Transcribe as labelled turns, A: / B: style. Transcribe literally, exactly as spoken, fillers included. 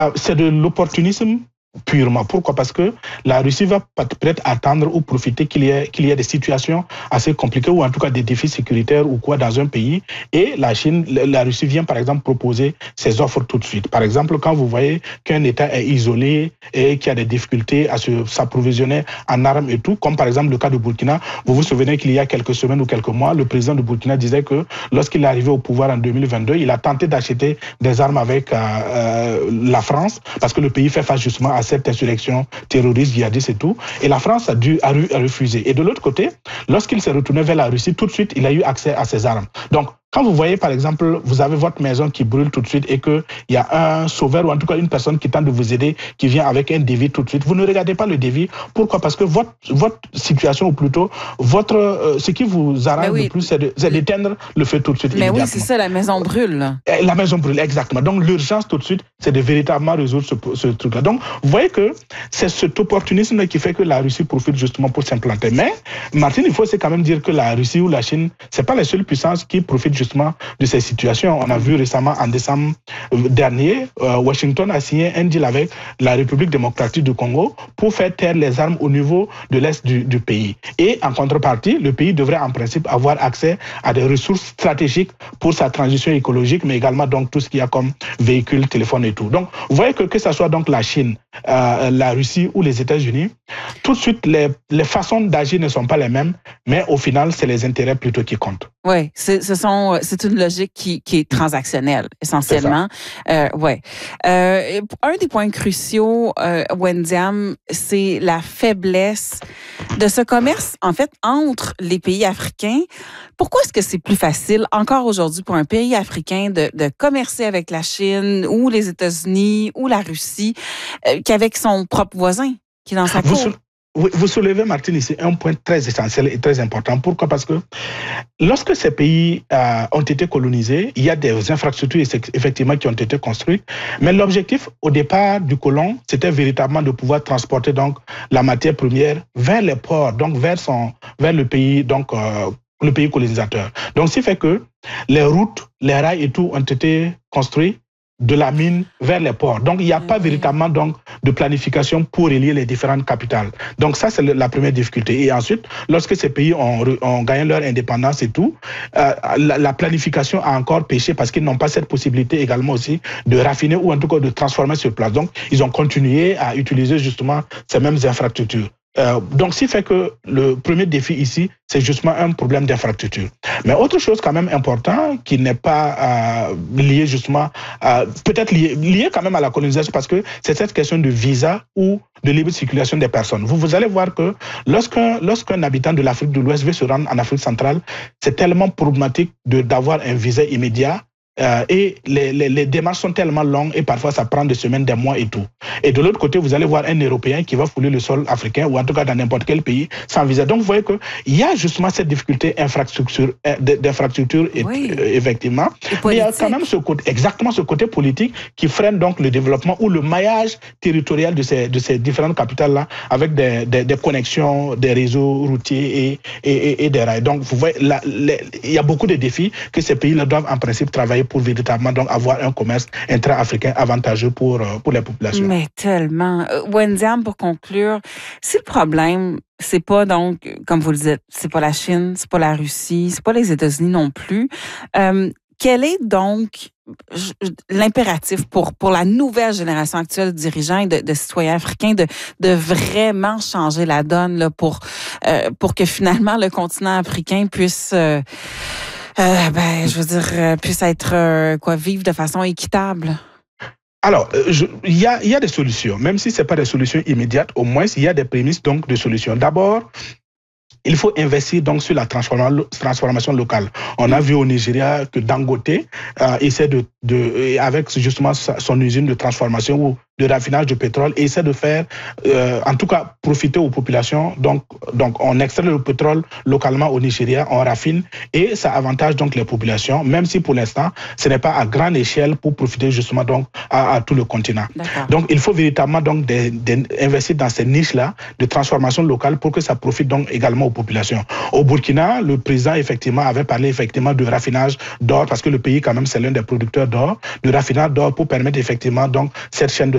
A: C'est de l'opportunisme purement. Pourquoi? Parce que la Russie va peut-être attendre ou profiter qu'il y ait, qu'il y ait des situations assez compliquées ou en tout cas des défis sécuritaires ou quoi dans un pays. Et la Chine, la Russie vient par exemple proposer ses offres tout de suite. Par exemple, quand vous voyez qu'un État est isolé et qu'il y a des difficultés à s'approvisionner en armes et tout, comme par exemple le cas de Burkina, vous vous souvenez qu'il y a quelques semaines ou quelques mois, le président de Burkina disait que lorsqu'il est arrivé au pouvoir en deux mille vingt-deux, il a tenté d'acheter des armes avec euh, euh, la France parce que le pays fait face justement à cette insurrection terroriste, djihadiste et tout. Et la France a dû a, a refusé. Et de l'autre côté, lorsqu'il s'est retourné vers la Russie, tout de suite, il a eu accès à ces armes. Donc, quand vous voyez, par exemple, vous avez votre maison qui brûle tout de suite et qu'il y a un sauveur ou en tout cas une personne qui tente de vous aider, qui vient avec un devis tout de suite, vous ne regardez pas le devis. Pourquoi? Parce que votre, votre situation, ou plutôt, votre, euh, ce qui vous arrange oui. le plus, c'est d'éteindre le feu tout de suite.
B: Mais oui, c'est ça, la maison brûle.
A: La maison brûle, exactement. Donc, l'urgence tout de suite, c'est de véritablement résoudre ce, ce truc-là. Donc, vous voyez que c'est cet opportunisme qui fait que la Russie profite justement pour s'implanter. Mais, Martine, il faut aussi quand même dire que la Russie ou la Chine, c'est pas les seules puissances qui profitent justement de ces situations. On a vu récemment, en décembre dernier, euh, Washington a signé un deal avec la République démocratique du Congo pour faire taire les armes au niveau de l'est du, du pays. Et en contrepartie, le pays devrait en principe avoir accès à des ressources stratégiques pour sa transition écologique, mais également donc tout ce qu'il y a comme véhicules, téléphones et tout. Donc, vous voyez que que ce soit donc la Chine, euh, la Russie ou les États-Unis, tout de suite, les, les façons d'agir ne sont pas les mêmes, mais au final, c'est les intérêts plutôt qui comptent.
B: Oui, c'est une logique qui, qui est transactionnelle, essentiellement. Euh, ouais. Euh, un des points cruciaux, euh, Wendiam, c'est la faiblesse de ce commerce, en fait, entre les pays africains. Pourquoi est-ce que c'est plus facile, encore aujourd'hui, pour un pays africain de, de commercer avec la Chine ou les États-Unis ou la Russie euh, qu'avec son propre voisin qui est dans sa cour?
A: Vous, vous, vous soulevez, Martine, ici un point très essentiel et très important. Pourquoi? Parce que lorsque ces pays euh, ont été colonisés, il y a des infrastructures effectivement qui ont été construites, mais l'objectif au départ du colon, c'était véritablement de pouvoir transporter donc la matière première vers les ports, donc vers son, vers le pays donc euh, le pays colonisateur. Donc, ce qui fait que les routes, les rails et tout ont été construits de la mine vers les ports. Donc, il n'y a mmh. pas véritablement donc, de planification pour relier les différentes capitales. Donc, ça, c'est la première difficulté. Et ensuite, lorsque ces pays ont, ont gagné leur indépendance et tout, euh, la, la planification a encore péché parce qu'ils n'ont pas cette possibilité également aussi de raffiner ou en tout cas de transformer sur place. Donc, ils ont continué à utiliser justement ces mêmes infrastructures. Euh, donc, ce qui fait que le premier défi ici, c'est justement un problème d'infrastructure. Mais autre chose quand même important, qui n'est pas euh, lié justement, euh, peut-être lié, lié quand même à la colonisation, parce que c'est cette question de visa ou de libre circulation des personnes. Vous, vous allez voir que lorsqu'un lorsqu'un habitant de l'Afrique de l'Ouest veut se rendre en Afrique centrale, c'est tellement problématique d'avoir un visa immédiat. Euh, et les, les, les démarches sont tellement longues et parfois ça prend des semaines, des mois et tout. Et de l'autre côté, vous allez voir un Européen qui va fouler le sol africain ou en tout cas dans n'importe quel pays sans visa. Donc vous voyez qu'il y a justement cette difficulté d'infrastructure oui. euh, effectivement. Mais il y a quand même ce côté, exactement ce côté politique qui freine donc le développement ou le maillage territorial de ces, de ces différentes capitales-là avec des, des, des connexions, des réseaux routiers et, et, et, et des rails. Donc vous voyez, là, les, il y a beaucoup de défis que ces pays-là doivent en principe travailler pour véritablement donc avoir un commerce intra-africain avantageux pour, pour les populations.
B: Mais tellement. Wendiam, pour conclure, si le problème, c'est pas donc, comme vous le dites, c'est pas la Chine, c'est pas la Russie, c'est pas les États-Unis non plus, euh, quel est donc l'impératif pour, pour la nouvelle génération actuelle de dirigeants et de, de citoyens africains de, de vraiment changer la donne là, pour, euh, pour que finalement le continent africain puisse... Euh, Euh, ben, je veux dire, euh, puisse être, euh, quoi, vivre de façon équitable?
A: Alors, il y a, y a des solutions, même si ce n'est pas des solutions immédiates, au moins il y a des prémices donc de solutions. D'abord, il faut investir donc sur la transformation locale. On a vu au Nigeria que Dangote euh, essaie de, de, avec justement son usine de transformation ou de raffinage de pétrole, et essaie de faire, euh, en tout cas, profiter aux populations. Donc, donc, on extrait le pétrole localement au Nigeria, on raffine, et ça avantage donc les populations, même si pour l'instant, ce n'est pas à grande échelle pour profiter justement donc à, à tout le continent. Donc, il faut véritablement donc des, des, investir dans ces niches-là de transformation locale pour que ça profite donc également aux populations. Au Burkina, le président effectivement avait parlé effectivement de raffinage d'or, parce que le pays quand même c'est l'un des producteurs d'or, de raffinage d'or pour permettre effectivement donc cette chaîne de